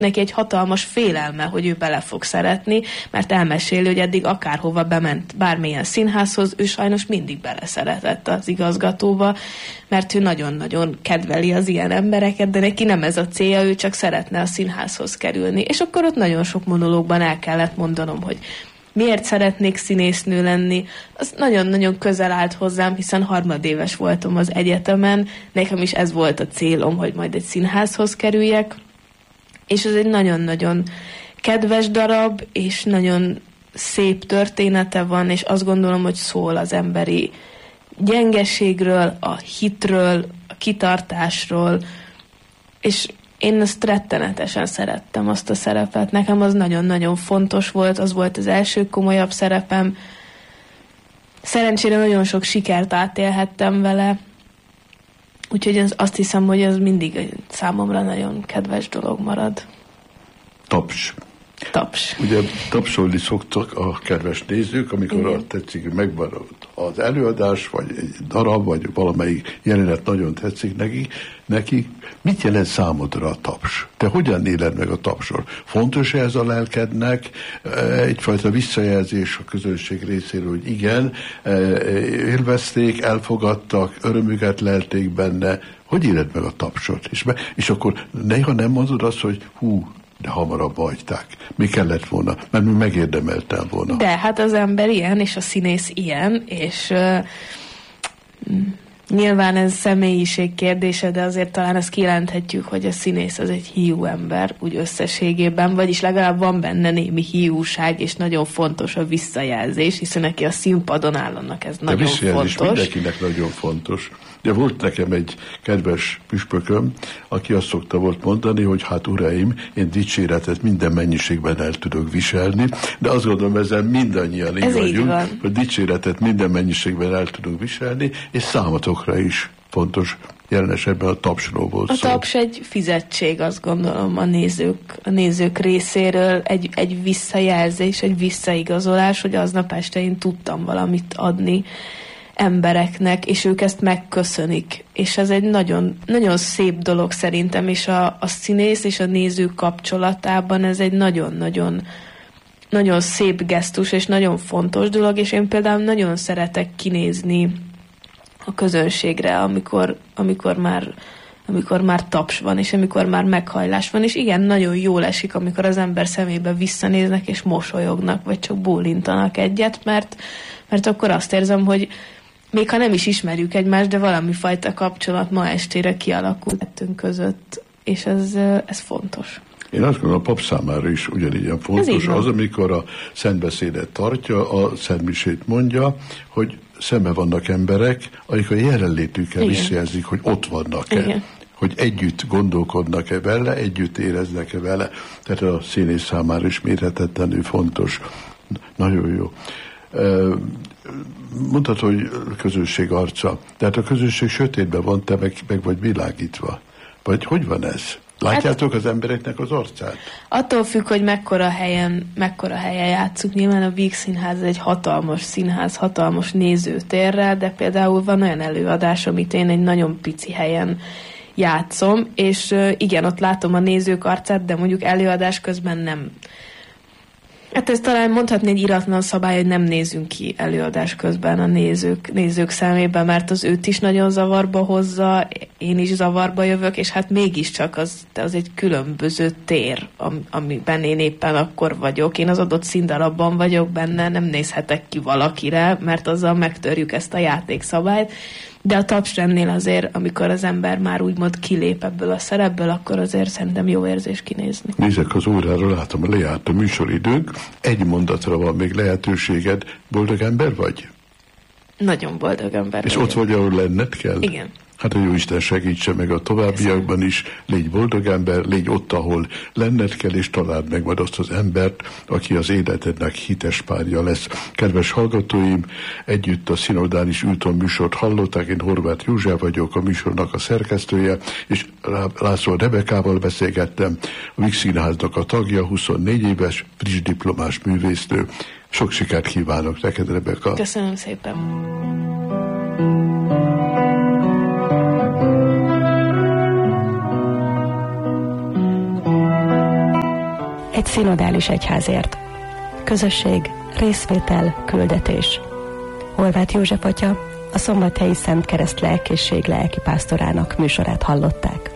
neki egy hatalmas félelme, hogy ő bele fog szeretni, mert elmeséli, hogy eddig akárhova bement bármilyen színházhoz, ő sajnos mindig beleszeretett az igazgatóba, mert ő nagyon-nagyon kedveli az ilyen embereket, de neki nem ez a célja, ő csak szeretne a színházhoz kerülni. És akkor ott nagyon sok monológban el kellett mondanom, hogy miért szeretnék színésznő lenni. Az nagyon-nagyon közel állt hozzám, hiszen harmadéves voltam az egyetemen, nekem is ez volt a célom, hogy majd egy színházhoz kerüljek, és ez egy nagyon-nagyon kedves darab, és nagyon szép története van, és azt gondolom, hogy szól az emberi gyengeségről, a hitről, a kitartásról, és én ezt rettenetesen szerettem, azt a szerepet. Nekem az nagyon-nagyon fontos volt, az volt az első komolyabb szerepem. Szerencsére nagyon sok sikert átélhettem vele, úgyhogy azt hiszem, hogy ez mindig számomra nagyon kedves dolog marad. Taps. Taps. Ugye tapsolni szoktak a kedves nézők, amikor azt tetszik, hogy megvan az előadás, vagy egy darab, vagy valamelyik jelenet nagyon tetszik neki. Mit jelent számodra a taps? Te hogyan éled meg a tapsor? Fontos ez a lelkednek? Egyfajta visszajelzés a közönség részéről, hogy igen, élvezték, elfogadtak, örömüket lelték benne. Hogy éled meg a tapsot? És akkor néha nem mondod azt, hogy de hamarabb hagyták. Mi kellett volna? Mert mi megérdemeltem volna. De hát az ember ilyen, és a színész ilyen, és nyilván ez személyiség kérdése, de azért talán ezt kijelenthetjük, hogy a színész az egy hiú ember, úgy összességében, vagyis legalább van benne némi hiúság, és nagyon fontos a visszajelzés, hiszen neki a színpadon állnak, ez nagyon fontos. Mindenkinek nagyon fontos. De volt nekem egy kedves püspököm, aki azt szokta volt mondani, hogy hát uraim, én dicséretet minden mennyiségben el tudok viselni, de azt gondolom, ezzel mindannyian így vagyunk, hogy dicséretet minden mennyiségben el tudok viselni, és számotokra is fontos, jelen esetben a tapsról volt szó. A taps egy fizetség, azt gondolom, a nézők részéről, egy visszajelzés, egy visszaigazolás, hogy aznap este én tudtam valamit adni embereknek, és ők ezt megköszönik. És ez egy nagyon, nagyon szép dolog szerintem, és a színész és a néző kapcsolatában ez egy nagyon-nagyon nagyon szép gesztus, és nagyon fontos dolog, és én például nagyon szeretek kinézni a közönségre, amikor már taps van, és amikor már meghajlás van, és igen, nagyon jól esik, amikor az ember szemébe visszanéznek, és mosolyognak, vagy csak bólintanak egyet, mert akkor azt érzem, hogy még ha nem is ismerjük egymást, de valami fajta kapcsolat ma estére kialakult kettőnk között, és ez fontos. Én azt gondolom, a pap számára is ugyanígy fontos az, amikor a szentbeszédet tartja, a szentmisét mondja, hogy szembe vannak emberek, akik a jelenlétükkel visszajelzik, hogy ott vannak-e, hogy együtt gondolkodnak-e vele, együtt éreznek-e vele. Tehát a színész számára is mérhetetlenül fontos. Nagyon jó. Mondtad, hogy közösség arca. Tehát a közösség sötétben van, te meg vagy világítva. Vagy hogy van ez? Látjátok az embereknek az arcát? Attól függ, hogy mekkora helyen játszunk. Nyilván a Víg Színház egy hatalmas színház, hatalmas nézőtérrel, de például van olyan előadás, amit én egy nagyon pici helyen játszom, és igen, ott látom a nézők arcát, de mondjuk előadás közben nem. Hát ez talán mondhatni egy iratlan szabály, hogy nem nézünk ki előadás közben a nézők szemébe, mert az őt is nagyon zavarba hozza, én is zavarba jövök, és hát mégiscsak az egy különböző tér, amiben én éppen akkor vagyok. Én az adott színdarabban vagyok benne, nem nézhetek ki valakire, mert azzal megtörjük ezt a játékszabályt. De a tapsrendnél azért, amikor az ember már úgymond kilép ebből a szerepből, akkor azért szerintem jó érzés kinézni. Nézek az órára, látom, lejárt a műsoridőnk. Egy mondatra van még lehetőséged. Boldog ember vagy? Nagyon boldog ember. És ott vagy, ahol lenned kell? Igen. Hát a Jóisten segítse meg a továbbiakban is, légy boldog ember, légy ott, ahol lenned kell, és találd meg majd azt az embert, aki az életednek hites párja lesz. Kedves hallgatóim, együtt a szinodális Ülton műsort hallották, én Horváth József vagyok, a műsornak a szerkesztője, és László Rebekával beszélgettem, a Víg Színháznak a tagja, 24 éves, friss diplomás művésznő. Sok sikert kívánok neked, Rebeka. Köszönöm szépen. egy szinodális egyházért. Közösség, részvétel, küldetés. Horváth József atya, a Szombathelyi Szent Kereszt Lelkészség lelkipásztorának műsorát hallották.